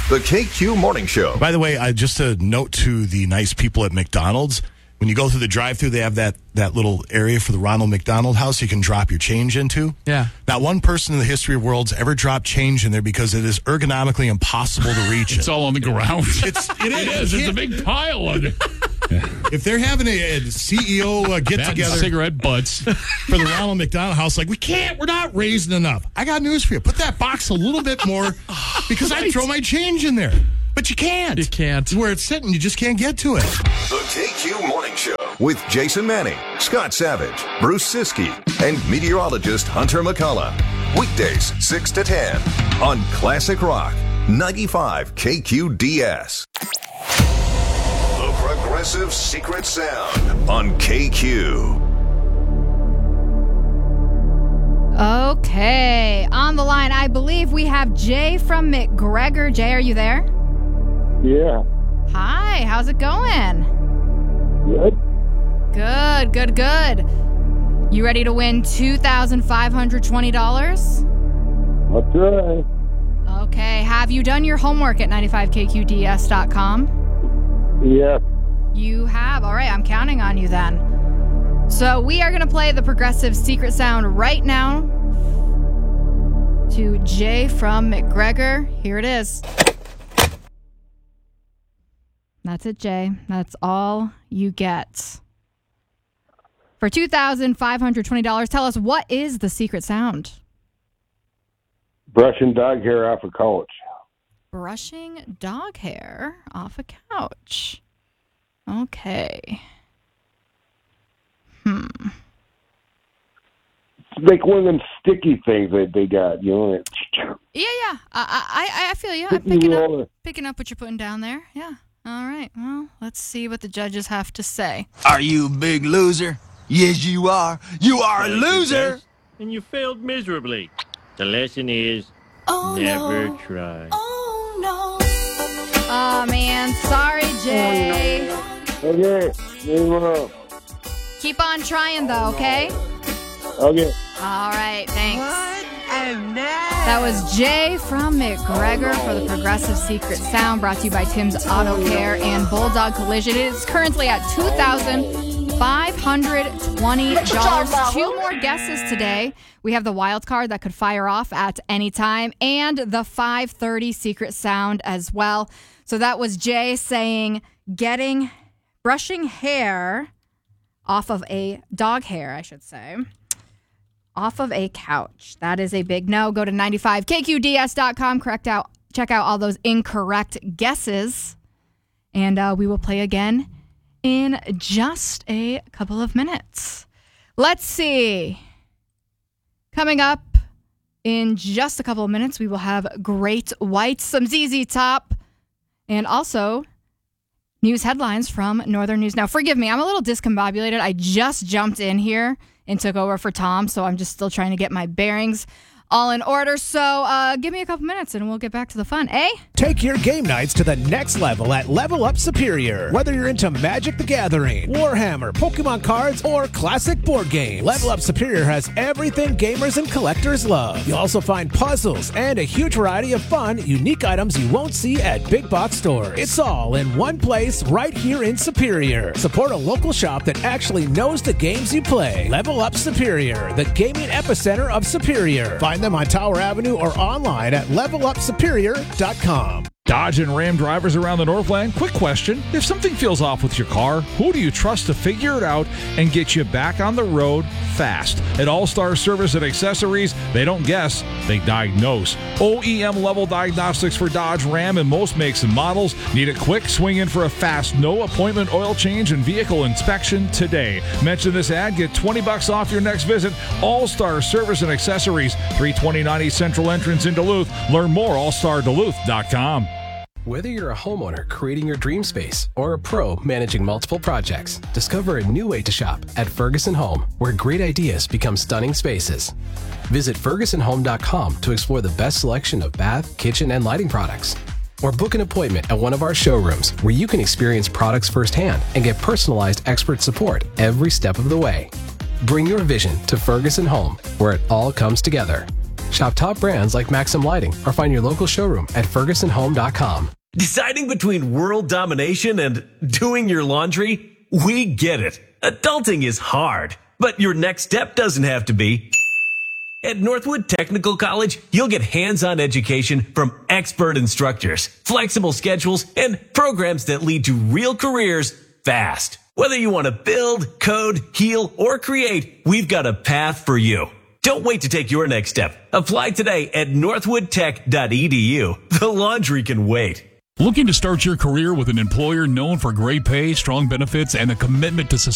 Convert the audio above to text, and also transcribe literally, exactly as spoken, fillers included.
The K Q Morning Show. By the way, uh, just a note to the nice people at McDonald's. When you go through the drive-thru, they have that, that little area for the Ronald McDonald House you can drop your change into. Yeah. Not one person in the history of worlds ever dropped change in there because it is ergonomically impossible to reach it. It's all on the ground. It's, it, it is. It's a big pile on it. If they're having a, a C E O uh, get-together cigarette butts for the Ronald McDonald House, like, we can't, we're not raising enough. I got news for you. Put that box a little bit more because I throw my change in there. But you can't. You can't. Where it's sitting, you just can't get to it. The K Q Morning Show with Jason Manning, Scott Savage, Bruce Siskey, and meteorologist Hunter McCullough. Weekdays, six to ten on Classic Rock, ninety-five K Q D S. The Progressive Secret Sound on K Q. Okay, on the line, I believe we have Jay from McGregor. Jay, are you there? Yeah. Hi, how's it going? Good. Good, good, good. You ready to win two thousand five hundred twenty dollars? That's right. Okay, have you done your homework at ninety-five K Q D S dot com? Yeah. You have. All right, I'm counting on you then. So we are going to play the Progressive Secret Sound right now to Jay from McGregor. Here it is. That's it, Jay. That's all you get. For two thousand five hundred twenty dollars, tell us, what is the secret sound? Brushing dog hair off a couch. Brushing dog hair off a couch. Okay. Hmm. It's like one of them sticky things that they got, you know. Yeah, yeah. I, I, I feel you. I'm picking up, picking up what you're putting down there. Yeah. All right. Well, let's see what the judges have to say. Are you a big loser? Yes, you are. You are a loser. And you failed miserably. The lesson is oh, never no. try. Oh, no. Oh, man. Sorry, Jay. Okay. Move on. Keep on trying, though, okay? Okay. All right. Thanks. What a mess. That was Jay from McGregor for the Progressive Secret Sound, brought to you by Tim's Auto Care and Bulldog Collision. It is currently at two thousand five hundred twenty dollars. Two more guesses today. We have the wild card that could fire off at any time, and the five thirty Secret Sound as well. So that was Jay saying getting, brushing hair off of a dog hair, I should say. Off of a couch. That is a big no. Go to ninety-five K Q D S dot com. Correct out. Check out all those incorrect guesses. And uh, we will play again in just a couple of minutes. Let's see. Coming up in just a couple of minutes, we will have Great White, some Z Z Top, and also news headlines from Northern News. Now, forgive me, I'm a little discombobulated. I just jumped in here and took over for Tom, so I'm just still trying to get my bearings all in order. So uh, give me a couple minutes and we'll get back to the fun, eh? Take your game nights to the next level at Level Up Superior. Whether you're into Magic the Gathering, Warhammer, Pokemon cards, or classic board games, Level Up Superior has everything gamers and collectors love. You'll also find puzzles and a huge variety of fun, unique items you won't see at big box stores. It's all in one place right here in Superior. Support a local shop that actually knows the games you play. Level Up Superior, the gaming epicenter of Superior. Find them on Tower Avenue or online at level up superior dot com. Dodge and Ram drivers around the Northland, quick question. If something feels off with your car, who do you trust to figure it out and get you back on the road fast? At All-Star Service and Accessories, they don't guess, they diagnose. O E M-level diagnostics for Dodge, Ram, and most makes and models. Need it quick? Swing in for a fast, no-appointment oil change and vehicle inspection today. Mention this ad, get twenty bucks off your next visit. All-Star Service and Accessories, three twenty-nine East Central entrance in Duluth. Learn more, all star duluth dot com. Whether you're a homeowner creating your dream space or a pro managing multiple projects, discover a new way to shop at Ferguson Home, where great ideas become stunning spaces. Visit ferguson home dot com to explore the best selection of bath, kitchen, and lighting products. Or book an appointment at one of our showrooms where you can experience products firsthand and get personalized expert support every step of the way. Bring your vision to Ferguson Home, where it all comes together. Shop top brands like Maxim Lighting or find your local showroom at ferguson home dot com. Deciding between world domination and doing your laundry? We get it. Adulting is hard, but your next step doesn't have to be. At Northwood Technical College, you'll get hands-on education from expert instructors, flexible schedules, and programs that lead to real careers fast. Whether you want to build, code, heal, or create, we've got a path for you. Don't wait to take your next step. Apply today at northwood tech dot e d u. The laundry can wait. Looking to start your career with an employer known for great pay, strong benefits, and a commitment to